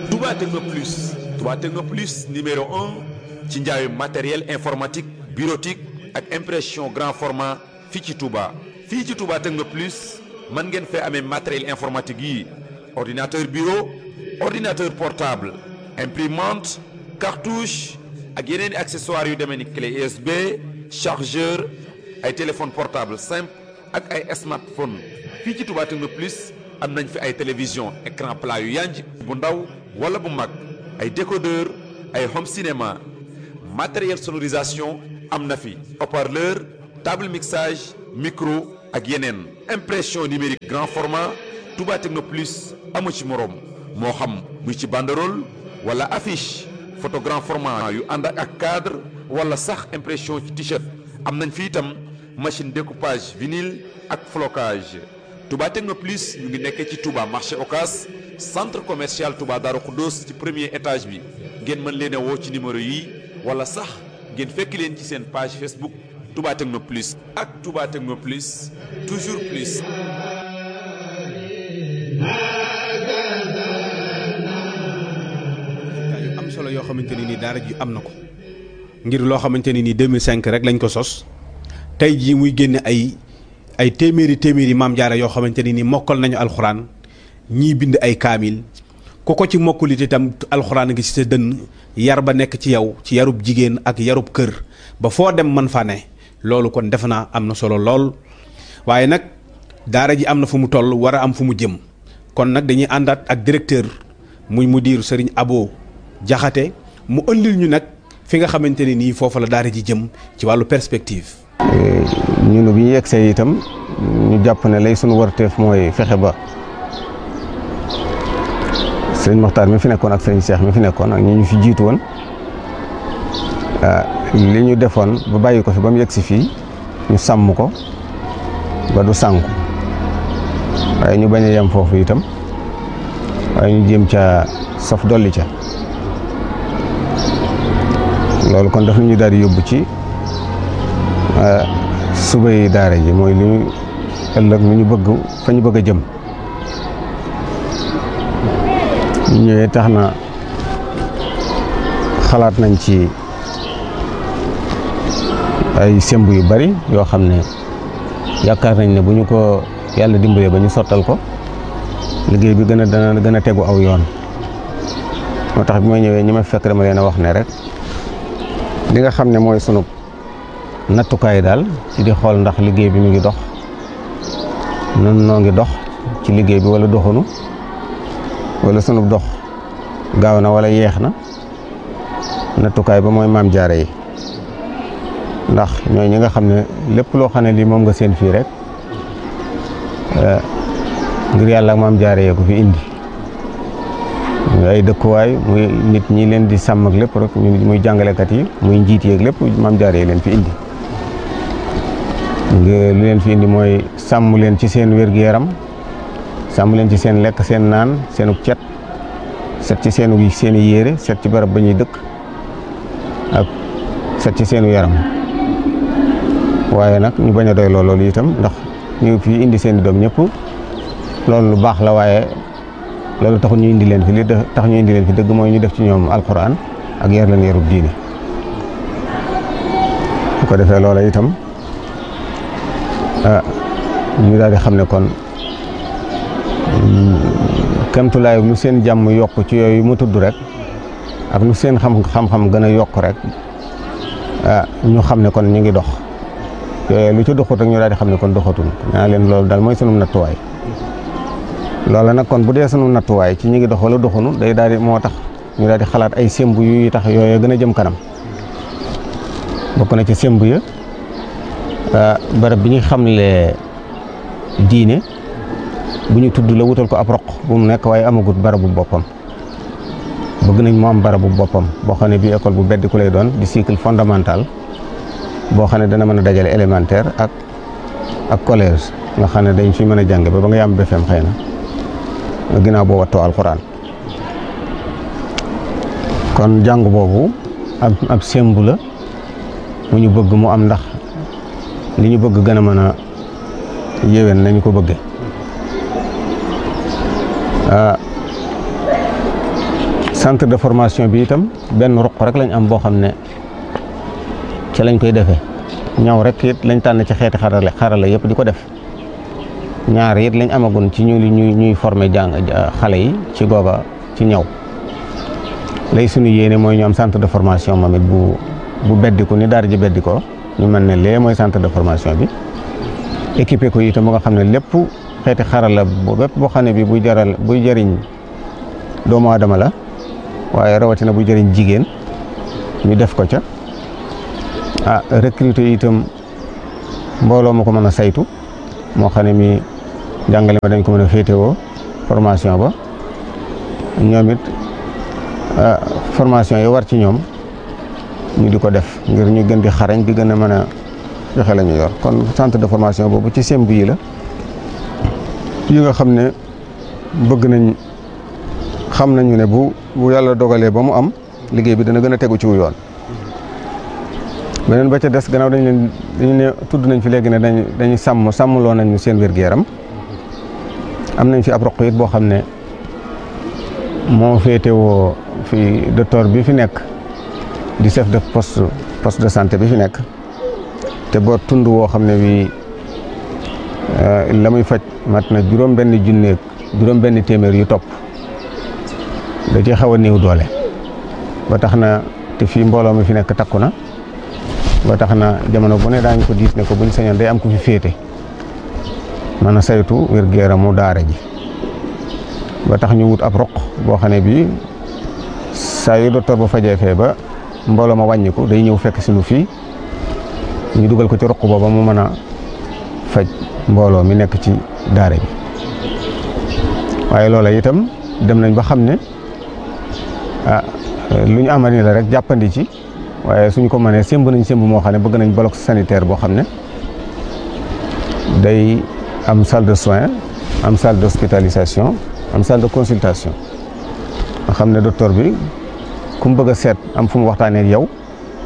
Touba Techno Plus Touba Techno Plus numéro un ci njaayu matériel informatique bureautique ak impression grand format fii ci Touba. fii ci Touba Techno Plus mën ngeen fee amee matériel informatique yi ordinateur bureau ordinateur portable imprimante cartouche ak yeneen i accessoires yu demee ni clé USB chargeur ay téléphone portable simple ak ay smartphone fii ci Touba Techno Plus am nañ fi ay télévision écran plat yu yanj bu ndaw wala bu mag ay décodeur ay home cinéma matériel sonorisation am na fi haut-parleur table mixage micro ak yeneen impression numérique grand format Touba Techno Plus amu ci moroom moo xam muy ci banderole wala affiche photo grand format yu ànd ak cadre wala sax impression ci t-shirt am nañ fi itam machine découpage vinyle ak flocage Touba Techno Plus ñu ngi nekkee ci Touba marché Ocass centre commercial Touba Darou Khoudoss ci premier étage bi ngeen mën leen a woo ci numéro yi wala sax ngeen fekk leen ci seen page Facebook Touba Techno Plus ak Touba Techno Plus toujours plus. yu am solo yoo xamante ne nii daara ji am na ko ngir loo xamante ne nii 2005 rek lañ ko sos tey jii muy génne ay téeméeri maam jaara yoo xamante ne nii mokkal nañu alxuraan ñii bind ay kaamil ku ko ci mokkulit itam alxuraan ngi ci sa dënn yar ba nekk ci yow ci yarub jigéen ak yarub kër ba foo dem mën fa ne loolu kon defe naa am na solo lool waaye nag daara ji am na fu mu toll war a am fu mu jëm kon nag dañuy àndaat ak directeur muy mudir Serigne Abo Jaxate mu ëndil ñu nag fi nga xamante ne nii foofu la daara ji jëm ci wàllu perspective. ñun bi ñu yegsee itam ñu jàpp ne lay sunu warteef mooy fexe ba sëriñ Moxtaar mi fi nekkoon ak sëriñ Cheikh mi fi nekkoon ak ñi ñu fi jiitu woon li ñu defoon ba bàyyi ko fi ba mu yegsi fii ñu sàmm ko ba du sànku waaye ñu bañ a yem foofu itam waaye ñu jéem ca saf dolli ca loolu kon daf ñu daal di yóbbu ci subay daara ji mooy li ñu ëllëg lu ñu bëgg fa ñu bëgg a jëm ñu ñëwee tax na xalaat nañ ci ay semb yu bari yoo xam ne yaakaar nañ ne bu ñu ko yàlla dimbalee ba ñu sottal ko liggéey bi dana gën a tegu aw yoon moo tax bi ma ñëwee ñi ma fekk dama leen a wax ne rek li nga xam ne mooy sunu nattukaay daal ci di xool ndax liggéey bi mu ngi dox nun noo ngi dox ci liggéey bi wala doxunu wala sunu dox gaaw na wala yeex na nattukaay ba mooy maam jaare yi ndax ñooy ñi nga xam ne lépp loo xam ne lii moom nga seen fii rek ngir yàlla ak maam jaare yee ko fi indi muy ay dëkkuwaay muy nit ñi leen di sàmm ak lépp rek muy jàngalekat yi muy njiit yeeg lépp maam jaare yi leen fi indi lu leen fi indi mooy sàmm leen ci seen wér-gu-yaram sàmm leen ci seen lekk seen naan seenug cet set ci seen i yére set ci barab ba ñuy dëkk ak set ci seenu yaram waaye nag ñu bañ a doy loolu itam ndax ñu fi indi seen i doom ñëpp loolu lu baax la waaye loolu taxul ñu indi leen fi li tax ñu indi leen fi dëgg mooy ñu def ci ñoom alxuraan ak yar leen yarub diine su ko defee loola itam ñu daal di xam ne kon kemtulaay lu seen jàmm yokk ci yooyu mu tudd rek ak lu seen xam-xam gën a yokk rek ñu xam ne kon ñu ngi dox yooyu lu ci doxut rek ñu daal di xam ne kon doxatul naa leen loolu daal mooy sunu nattuwaay loola nag kon bu dee sunu nattuwaay ci ñu ngi dox wala doxunu day daal di moo tax ñu daal di xalaat ay semb yu tax yooyu gën a jëm kanam bokk na ci semb ya barab bi ñu xamle diine bu ñu tudd la wutal ko ab roq bu mu nekk waaye amagut barabu boppam bëgg nañ mu am barabu boppam boo xam ne bii école bu beddi ku lay doon di cycle fondamental boo xam ne dana mën a dajale élémentaire ak collège nga xam ne dañ fi mën a jàng ba nga yam BFEM xëy na ginnaaw boo wattoo alxuraan kon jàng boobu ab sembu la mu ñu bëgg mu am ndax li ñu bëgg gën a mën a yéwén nañu ko bëgge centre de formation bi itam benn ruq rek lañ am boo xam ne ci lañ koy defee ñaw rek it lañ tànn ci xeeti xarala yëpp di ko def ñaar it lañ amagun ci ñuy former xale yi ci googa ci ñaw lay suñu yéene mooy ñu am centre de formation moom it bu beddiku ni daara ji beddikoo ñu mel ne lee mooy centre de formation bi équipé ko itam bu nga xam ne lépp xeeti xarala bépp boo xam ne bi buy jëriñ doomu aadama la waaye rawatina buy jëriñ jigéen ñu def ko ca recruter itam mbooloo ma ko mën a saytu moo xam ne mi jàngale ma dañ ko mën a féetewoo formation ba ñoom it formation yi war ci ñoom ñu di ko def ngir ñu gën di xarañ di gën a mën a joxe la ñu yor kon centre de formation boobu ci semb yi la yi nga xam ne bëgg nañ xam nañu ne bu yàlla dogalee ba mu am liggéey bi dana gën a tegu ci wu yoon. beneen ba ca des gannaaw dañu ne tudd nañ fi léegi ne dañuy sàmmloo nañu seen wér-gu-yaram am nañ fi ab roq it boo xam ne moo féetewoo fi docteur bi fi nekk di chef de poste de santé bi fi nekk te boo tund woo xam ne wi la muy faj mat na juróom-benn téeméer yu topp da ci xaw a néew doole ba tax na te fii mbooloo mi fi nekk takku na ba tax na jamono bu ne daañu ko diis ne ko buñ sañoon day am ku fi féete mën a saytu wér-gu-yaramu daara ji ba tax ñu wut ab roq boo xam ne bii saa yu docteur bu fajee fee ba mbooloo ma wàññiku day ñëw fekk si nu fii ñu dugal ko ci roq booba mu mën a faj mbooloo mi nekk ci daara ji waaye loola itam dem nañ ba xam ne lu ñu amal ni la rek jàppandi ci waaye suñu ko mënee sémb nañ sémb moo xam ne bëgg nañ bloc sanitaire boo xam ne day am salle de soins am salle d'hospitalisation am salle de consultation nga xam ne docteur bi ku mu bëgg a seet am fu mu waxtaanee ak yow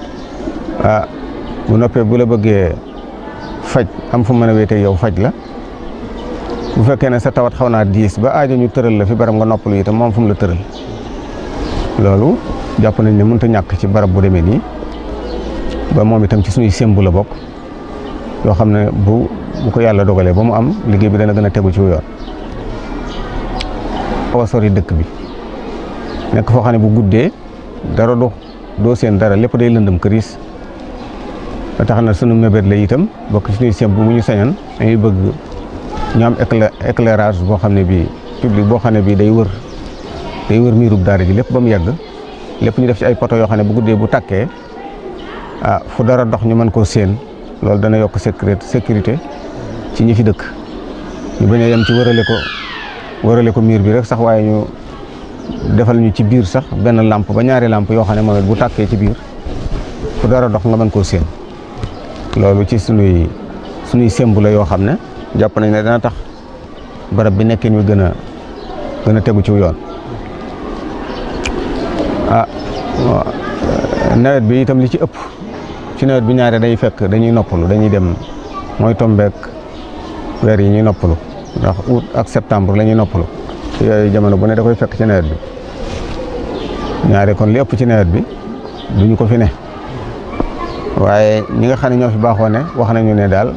bu noppee bu la bëggee faj am fu mu mën a wéetee yow faj la bu fekkee ne sa tawat xaw naa diis ba aajo ñu tëral la fi barab nga noppalu itam moom fu mu la tëral loolu jàpp nañ ne mënut a ñàkk ci barab bu demee nii ba moom itam ci suñuy sémbu la bokk yoo xam ne bu ko yàlla dogalee ba mu am liggéey bi dana gën a tegu ci yoon. xaw a sori dëkk bi nekk foo xam ne bu guddee dara doo seen dara lépp day lëndëm këriis ba tax na sunu mébét la itam bokk ci suñuy sémbu mu ñu sañoon dañuy bëgg ñu am éclairage boo xam ne bii public boo xam ne bii day wër miirub daara ji lépp ba mu yegg lépp ñu def ci ay poto yoo xam ne bu guddee bu tàkkee fu dara dox ñu mën koo séen loolu dana yokk sécurité ci ñi fi dëkk ñu bañ a yem ci wërale ko miir bi rek sax waaye ñu defal ñu ci biir sax benn lampe ba ñaari lampe yoo xam ne moom it bu tàkkee ci biir fu dara dox nga mën koo séen loolu ci sunuy sembu la yoo xam ne jàpp nañ ne dana tax barab bi nekkin wi gën a tegu ci yoon. nawet bi itam li ci ëpp ci nawet bi ñaare day fekk dañuy noppalu dañuy dem mooy tombeek weer yi ñuy noppalu ndax août ak septembre la ñuy noppalu yooyu jamono bu ne da koy fekk ci nawet bi ñaare kon li ëpp ci nawet bi duñu ko fi ne waaye ñi nga xam ne ñoo fi baaxoo ne wax nañu ne daal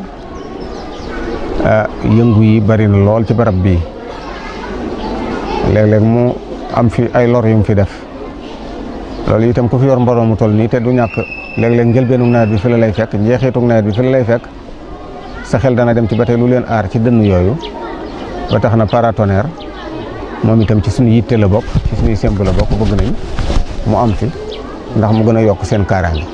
yëngu yi bari na lool ci barab bii léeg-léeg mu am fi ay lor yu mu fi def loolu itam ku fi yor mbooloo mu toll nii te du ñàkk léeg-léeg njëlbeenu nawet bi fi la lay fekk njeexitug nawet bi fi la lay fekk sa xel dana dem ci ba tey lu leen aar ci dënn yooyu ba tax na paratonnerre moom itam ci suñu yitte la bokk ci suñuy semb la bokk bëgg nañ mu am fi ndax mu gën a yokk seen kaaraange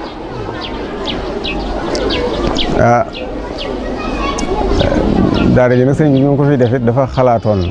daara ji nag sëñ bi ñu ko fi def it dafa xalaatoon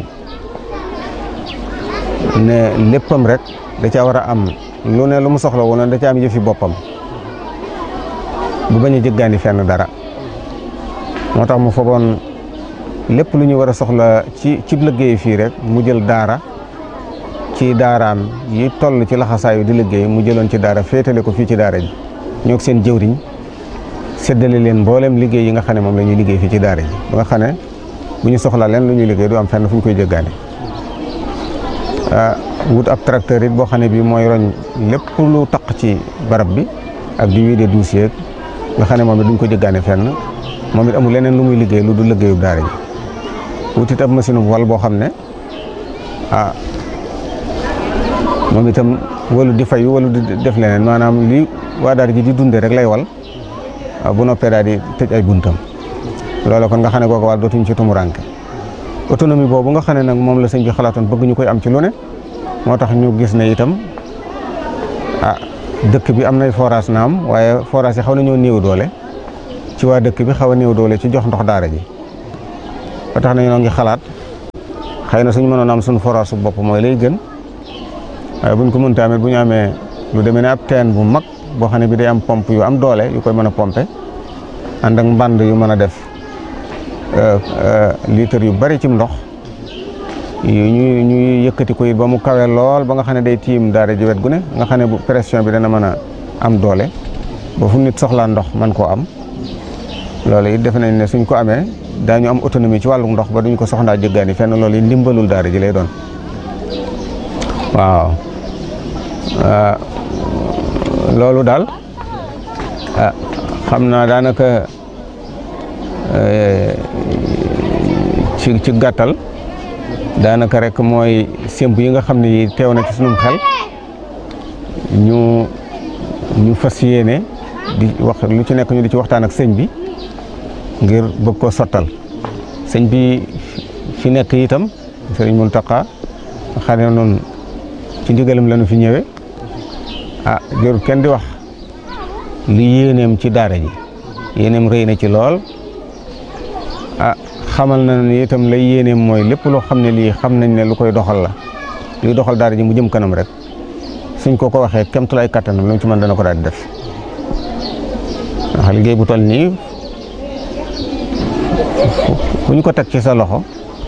ne léppam rek da caa war a am lu ne lu mu soxla woon da ca am yëfi boppam bu bañ a jëggaani fenn dara moo tax mu fogoon lépp lu ñu war a soxla ci liggéey fii rek mu jël daara ci daaraam yi toll ci laxasaayu di liggéey mu jëloon ci daara féetale ko fii ci daara ji ñoo seen jëwriñ séddale leen mboolem liggéey yi nga xam ne moom la ñuy liggéey fii ci daara ji ba nga xam ne bu ñu soxla leen lu ñuy liggéey du am fenn fu ñu koy jëggaani wut ab tracteur it boo xam ne bii mooy roñ lépp lu taq ci barab bi ak di wiide dossier nga xam ne moom it duñ ko jëggaane fenn moom it amul leneen lu muy liggéey lu du liggéeyub daara ji wut it ab machine wal boo xam ne moom itam walu di fayu walu di def leneen maanaam li waa daara ji di dunde rek lay wal bu noppee daal di tëj ay buntam loolu kon nga xam ne kooku wàll dootuñ ci tumuranke autonomie boobu nga xam ne nag moom la sëñ bi xalaatoon bëgg ñu koy am ci lu ne moo tax ñu gis ne itam dëkk bi am nay forage naam waaye forage yi xaw nañoo néew doole ci waa dëkk bi xaw a néew doole ci jox ndox daara ji ba tax na ñoo ngi xalaat xëy na suñu mënoon am suñu forage su bopp mooy lay gën waaye buñ ko mënta amee bu ñu amee lu demee ne ab teen bu mag boo xam ne bi day am pompe yu am doole yu koy mën a pompe ànd ak mbànd yu mën a def litre yu bari ci ndox ñuy yëkkati ko it ba mu kawe lool ba nga xam ne day tiim daara ji wet gu ne nga xam ne bu pression bi dana mën a am doole ba fu nit soxlaa ndox man koo am loolu it defe nañ ne suñ ko amee daañu am autonomie ci wàllu ndox ba duñ ko soxlaa jëggaani fenn loolu it ndimbalul daara ji lay doon waaw loolu daal xam naa daanaka ci gàttal daanaka rek mooy sémb yi nga xam ne yi teew na ci sunum xel ñu fas yéene di wax lu ci nekk ñu di ci waxtaan ak sëñ bi ngir bëgg ko sottal sëñ bi fi nekk itam sëriñ Mountakha xam ne noonu ci ndigalam lañu fi ñëwee jërul kenn di wax li yéeneem ci daara ji yéeneem rëy na ci lool xamal na ne itam lay yéeneem mooy lépp loo xam ne lii xam nañ ne lu koy doxal la luy doxal daara ji mu jëm kanam rek suñ ko waxee kemtulaay kattanam lu mu ci mën dana ko daal di def ndax liggéey bu toll nii ku ñu ko teg ci sa loxo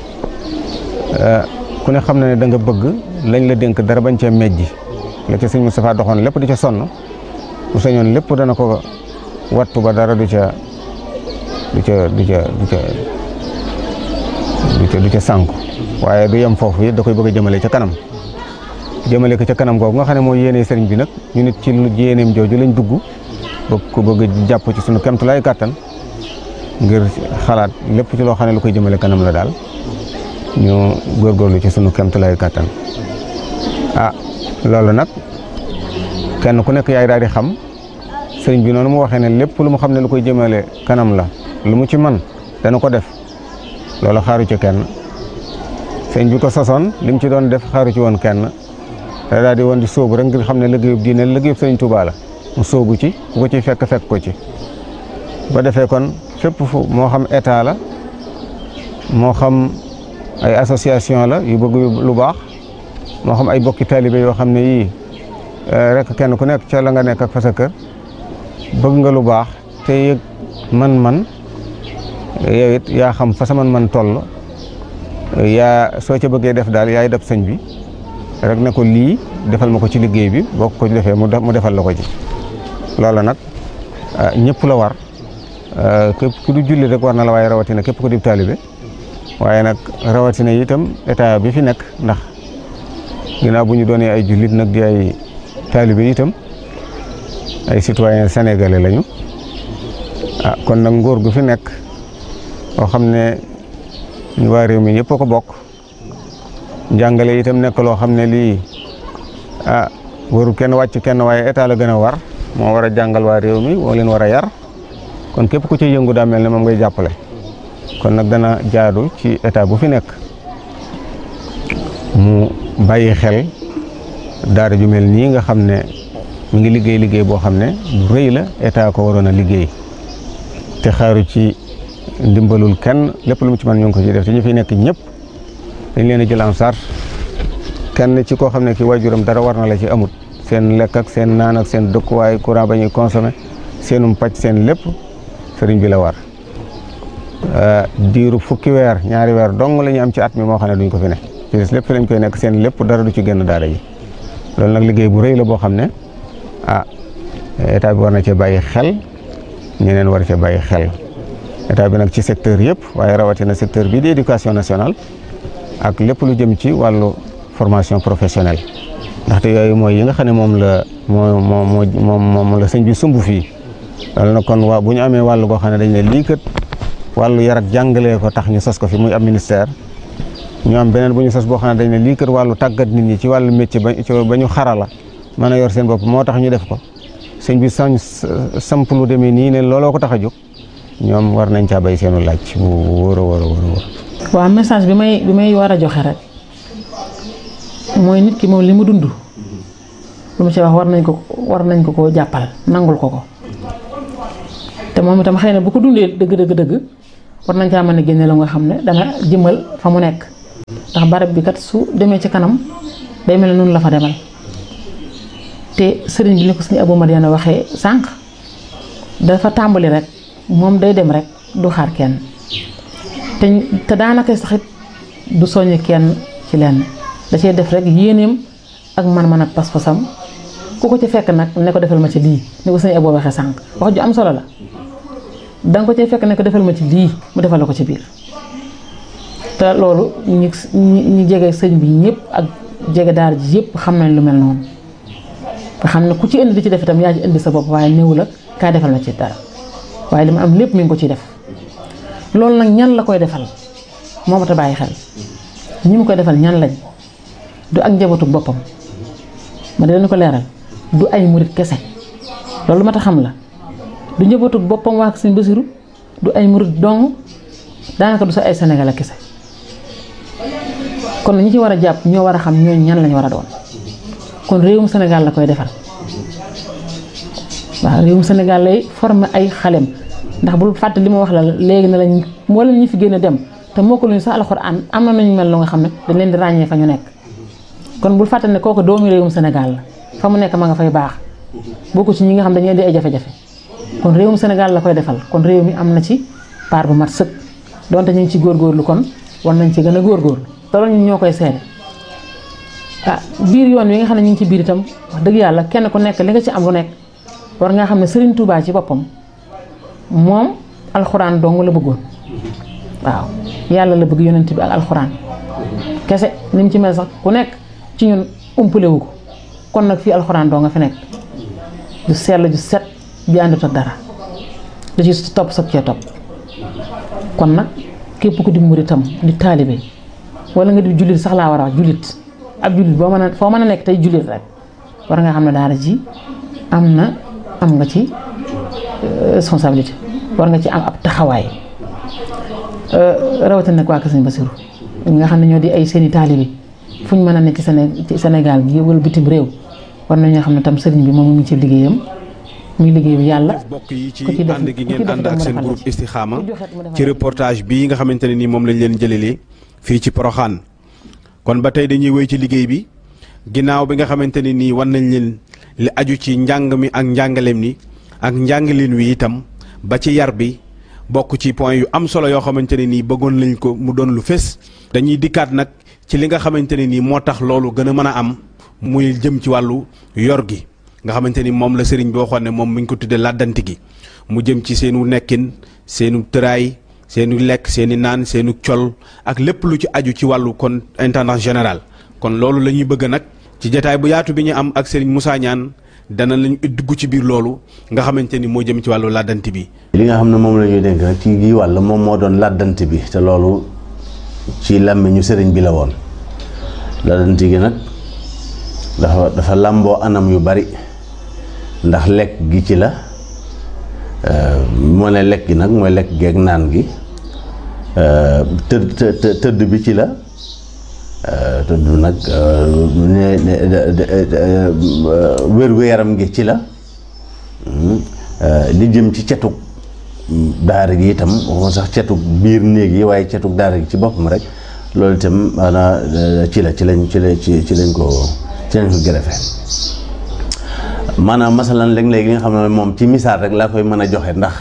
ku ne xam na ne da nga bëgg lañ la dénk dara bañ cee mejji la ca sëñ Moustapha doxoon lépp di ca sonn bu sañoon lépp dana ko wattu ba dara du ca sànku waaye du yem foofu it da koy bëgg a jëmale ca kanam jëmale ko ca kanam googu nga xam ne mooy yéene sëriñ bi nag ñu nit ci lu yéeneem jooju lañ dugg bëgg jàpp ci sunu kemtulaay kàttan ngir xalaat lépp ci loo xam ne lu koy jëmale kanam la daal ñu góorgóorlu ci sunu kemtulaay kàttan loolu nag kenn ku nekk yaay daal di xam sëriñ bi noonu mu waxee ne lépp lu mu xam ne lu koy jëmale kanam la lu mu ci man dana ko def loolu xaaru ci kenn sëriñ bi ko sosoon li mu ci doon def xaaru ci woon kenn da daal di woon di sóobu rek ngir xam ne liggéeyub diine liggéeyub sëriñ Tuubaa la mu sóobu ci ku ko ci fekk ko ci ba defee kon fépp fu moo xam état la moo xam ay association la yu bëgg lu baax moo xam ay bokki taalibe yoo xam ne yii rek kenn ku nekk ca la nga nekk ak fa sa kër bëgg nga lu baax te yëg man-man yow it yaa xam fa sa man-man toll yaa soo ca bëggee def daal yaay def sëñ bi rek ne ko lii defal ma ko ci liggéey bi boo ko defee mu defal la ko ci loolu nag ñëpp la war képp ku du julli rek war na la waaye rawatina képp ku di taalibe waaye nag rawatina itam état bi fi nekk ndax ginnaaw bu ñu doonee ay jullit nag di ay taalibe itam ay citoyen sénégalais lañu kon nag nguur gu fi nekk boo xam ne ñu waa réew mi ñëpp a ko bokk njàngale itam nekk loo xam ne lii waru kenn wàcc kenn waaye état la gën a war moo war a jàngal waa réew mi moo leen war a yar kon képp ku ci yëngu daa mel ne moom ngay jàppale kon nag dana jaadu ci état bu fi nekk mu bàyyi xel daara ju mel nii nga xam ne mu ngi liggéey boo xam ne bu rëy la état ko waroon a liggéey te xaaru ci ndimbalul kenn lépp lu mu ci mën ñu ngi ko ci def te ñu fi nekk ñëpp dañ leen a jël en charge kenn ci koo xam ne ki waajuram dara war na la ci amut seen lekk ak seen naan ak seen dëkkuwaay courant ba ñuy consommé seenum pàcc seen lépp sëriñ bi la war diiru fukki weer ñaari weer dong la ñu am ci at mi moo xam ne duñ ko fi ne ci des lépp fi lañ koy nekk seen lépp dara du ci génn daara yi loolu nag liggéey bu rëy la boo xam ne état bi war na cee bàyyi xel ñeneen war cee bàyyi xel état bi nag ci secteur yëpp waaye rawatina secteur bii di éducation nationale ak lépp lu jëm ci wàllu formation professionnelle ndaxte yooyu mooy yi nga xam ne moom la sëñ bi sumb fii loolu nag kon bu ñu amee wàllu goo xam ne dañ ne lii kat wàllu yar ak jàngalee ko tax ñu sos ko fi muy ab ministère ñu am beneen bu ñu sos boo xam ne dañ ne lii kat wàllu tàggat nit ñi ci wàllu métier ba ñu xarala mën a yor seen bopp moo tax ñu def ko sëñ bi samp lu demee nii ne looloo ko tax a jóg ñoom war nañ caa bay seenu laaj bu wóor a wóor a wóor. waaw message bi may war a joxe rek mooy nit ki moom li mu dund lu mu ci wax war nañ ko koo jàppal nangul ko te moom itam xëy na bu ko dundee dëgg war nañ caa mën a génne la nga xam ne dana jëmal fa mu nekk ndax barab bi kat su demee ci kanam day mel ne noonu la fa demal te sëriñ bi ni ko suñu Abou Madiana waxee sànq dafa tàmbali rek moom day dem rek du xaar kenn te daanaka saxit du soññ kenn ci lenn da cee def rek yéeneem ak man-man ak pas-pasam ku ko ci fekk nag ne ko defal ma ci lii ni ko suñu Abou waxee sànq wax ju am solo la danga ko ci fekk ne ko defal ma ci lii mu defal la ko ci biir te loolu ñi jege sëñ bi ñëpp ak jege daara ji yëpp xam nañ lu mel noonu nga xam ne ku ci indi di ci def itam yaa ci indi sa bopp waaye néew la kaa defal ma ci dara waaye li ma am lépp mi ngi ko ciy def loolu nag ñan la koy defal moo mat a bàyyi xel ñi mu koy defal ñan lañ du ak njabootu boppam ma di leen ko leeral du ay murit kese loolu mat a xam la du njabootu boppam waa Sëñ Basiru du ay murit dong daanaka du sa ay Sénégal kese kon ñi ci war a jàpp ñoo war a xam ñooñu ñan lañ war a doon kon réewum Sénégal la koy defal waaw réewum Sénégal lay former ay xalem ndax bul fàtte li ma wax la léegi na lañ wala ñi fi gën a dem te moo ko luñu sax alxuraan am na nañu mel lu nga xam ne dañ leen di ràññee fa ñu nekk kon bul fàtte ne kooku doomi réewum Sénégal la fa mu nekk ma nga fay baax bokku ci ñi nga xam dañuy indi ay jafe-jafe kon réewum Sénégal la koy defal kon réew mi am na ci part bu mat sëkk donte ñu ngi ci góorgóorlu kon war nañ ci gën a góorgóorlu te loolu ñun ñoo koy seede biir yoon wi nga xam ne ñu ngi ci biir itam wax dëgg yàlla kenn ku nekk li nga ci am lu nekk war nga xam ne Serigne Touba ci boppam moom alxuraan dong la bëggoon waaw yàlla la bëgg yonent bi ak alxuraan kese ni mu ci mel sax ku nekk ci ñun umpale wu ko kon nag fii alxuraan doo nga fi nekk du sell ju set bi àndut ak dara da ci topp soog cee topp kon nag képp ku di muritam di taalibe wala nga di jullit sax laa war a wax jullit ab jullit foo mën a nekk tey jullit rek war nga xam ne daara ji am nga ci responsabilité war nga ci am ab taxawaay rawatina nag waa Kër Sëñ Basiru nga xam ne ñoo di ay seeni taalibe fu ñu mën a nekk ci Sénégal gi wala bitim réew war nañoo xam ne tam sëriñ bi moom mu ngi ci liggéeyam muy liggéeyu yàlla. bokk yi ci ànd gi ngeen ànd ak seen groupe Istikhama ci reportage bii nga xamante ne ni moom lañ leen jëlelee fii ci Porokhane kon ba tey dañuy wéy ci liggéey bi ginnaaw bi nga xamante ne nii wan nañ leen li aju ci njàng mi ak njàngaleem ni ak njàngaleen wi itam ba ci yar bi bokk ci point yu am solo yoo xamante ne nii bëggoon nañ ko mu doon lu fés. dañuy dikkaat nag ci li nga xamante ne nii moo tax loolu gën a mën a am muy jëm ci wàllu yor gi nga xamante ni moom la sëriñ bi waxoon ne moom mi ngi ko tuddee làddanti gi mu jëm ci seenu nekkin seenu tëraay seenu lekk seeni naan seenu col ak lépp lu ci aju ci wàllu kon intendance général kon loolu la ñuy bëgg nag ci jataay bu yaatu bi ñu am ak sëriñ Moussa Niane dana lañu dugg ci biir loolu nga xamante ni moo jëm ci wàllu làddanti bi. li nga xam ne moom la ñuy dénk nag ci gi wàll moom moo doon làddanti bi te loolu ci làmmiñu sëriñ bi la woon làddanti gi nag dafa làmboo anam yu bari ndax lekk gi ci la moo ne lekk gi nag mooy lekk geeg naan gi tëdd bi ci la tëdd nag wér-gu-yaram gi ci la li jëm ci cetug daara gi itam waxuma sax cetug biir néeg yi waaye cetug daara gi ci boppam rek loolu itam maanaam ci lañ ko gërëfe maanaam masalan léeg-léeg li nga xam ne moom ci misaal rek laa koy mën a joxe ndax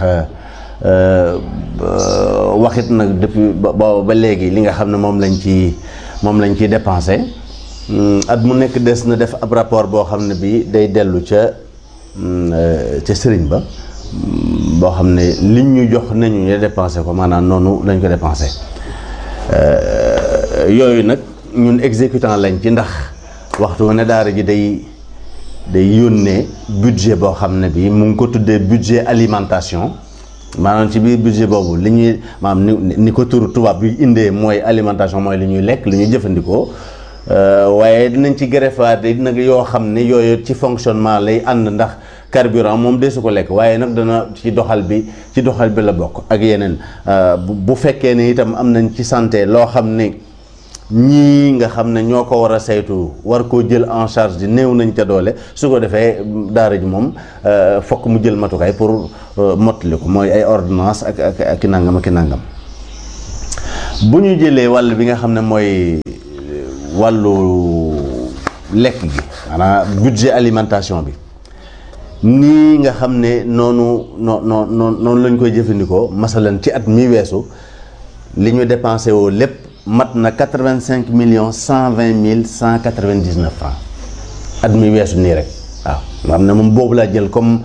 waxit nag depuis ba léegi li nga xam ne moom lañ ciy dépensé at mu nekk des na def ab rapport boo xam ne bi day dellu ca sëriñ ba boo xam ne liñ ñu jox nañu ñu dépensé ko maanaam noonu lañ ko dépensé yooyu nag ñun exécutant lañ ci ndax waxtu ne daara ji day yónnee budget boo xam ne bi mu ngi ko tuddee budget alimentation maanaam ci biir budget boobu li ñuy maanaam ni ko turu tubaab bi indee mooy alimentation mooy li ñuy lekk li ñuy jëfandikoo waaye dinañ ci greffaat nag yoo xam ne yooyu ci fonctionnement lay ànd ndax carburant moom desu ko lekk waaye nag dana ci doxal bi la bokk ak yeneen bu fekkee ne itam am nañ ci santé loo xam ne ñii nga xam ne ñoo ko war a saytu war koo jël en charge di néew nañ ca doole su ko defee daara ji moom fokk mu jël matukaay pour mottali ko mooy ay ordonnance ak nangam ak nangam bu ñu jëlee wàll bi nga xam ne mooy wàllu lekk gi maanaam budget alimentation bi nii nga xam ne noonu lañ koy jëfandikoo masalan ci at mi weesu li ñu dépensé woo lépp mat na 85,120,199 francs at mi weesu nii rek waaw nga xam ne moom boobu laa jël comme